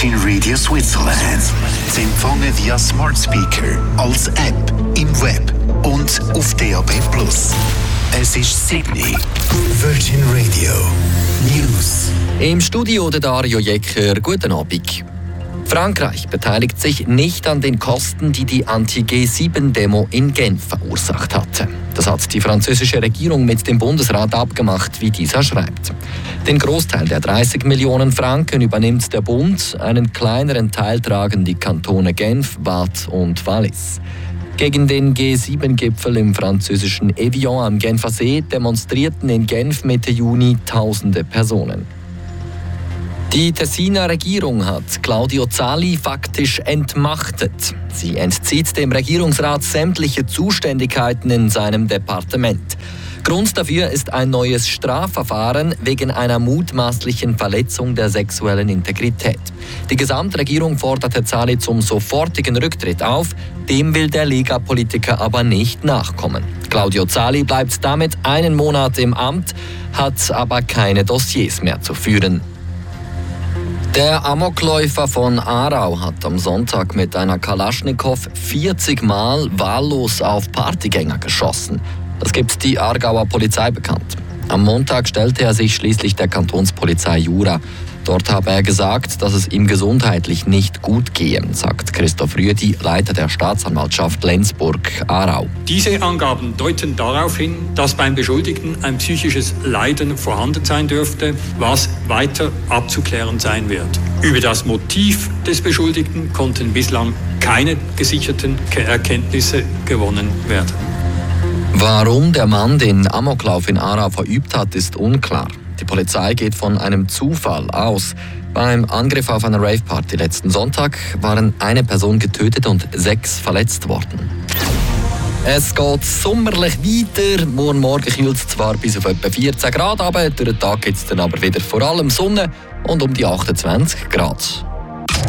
Virgin Radio Switzerland. Sie empfangen via Smart Speaker, als App, im Web und auf DAB+. Es ist Sydney. Virgin Radio News. Im Studio der Dario Jecker. Guten Abend. Frankreich beteiligt sich nicht an den Kosten, die die Anti-G7-Demo in Genf verursacht hatte. Das hat die französische Regierung mit dem Bundesrat abgemacht, wie dieser schreibt. Den Großteil der 30 Millionen Franken übernimmt der Bund, einen kleineren Teil tragen die Kantone Genf, Waadt und Wallis. Gegen den G7-Gipfel im französischen Evian am Genfer See demonstrierten in Genf Mitte Juni tausende Personen. Die Tessiner Regierung hat Claudio Zali faktisch entmachtet. Sie entzieht dem Regierungsrat sämtliche Zuständigkeiten in seinem Departement. Grund dafür ist ein neues Strafverfahren wegen einer mutmaßlichen Verletzung der sexuellen Integrität. Die Gesamtregierung forderte Zali zum sofortigen Rücktritt auf, dem will der Lega-Politiker aber nicht nachkommen. Claudio Zali bleibt damit einen Monat im Amt, hat aber keine Dossiers mehr zu führen. Der Amokläufer von Aarau hat am Sonntag mit einer Kalaschnikow 40 Mal wahllos auf Partygänger geschossen. Das gibt die Aargauer Polizei bekannt. Am Montag stellte er sich schließlich der Kantonspolizei Jura. Dort habe er gesagt, dass es ihm gesundheitlich nicht gut gehe, sagt Christoph Rüedi, Leiter der Staatsanwaltschaft Lenzburg-Aarau. Diese Angaben deuten darauf hin, dass beim Beschuldigten ein psychisches Leiden vorhanden sein dürfte, was weiter abzuklären sein wird. Über das Motiv des Beschuldigten konnten bislang keine gesicherten Erkenntnisse gewonnen werden. Warum der Mann den Amoklauf in Aarau verübt hat, ist unklar. Die Polizei geht von einem Zufall aus. Beim Angriff auf einer Rave-Party letzten Sonntag waren eine Person getötet und 6 verletzt worden. Es geht sommerlich weiter. Morgen kühlt es zwar bis auf etwa 14 Grad, aber durch den Tag gibt es dann aber wieder vor allem Sonne und um die 28 Grad.